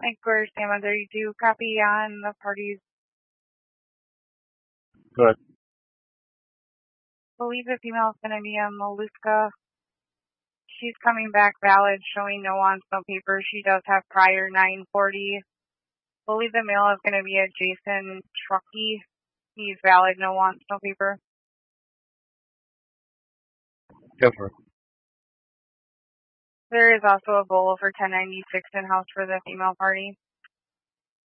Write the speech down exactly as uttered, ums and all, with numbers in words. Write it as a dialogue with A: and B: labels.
A: Mike Square, Sam one thirty-two, copy on the parties.
B: Good.
A: Believe the female is going to be a Maluska. She's coming back valid, showing no wants, no papers. She does have prior nine forty. Believe the male is going to be a Jason Truckee. He's valid, no wants, no paper.
B: Different.
A: There is also a bowl for ten ninety-six in house for the female party.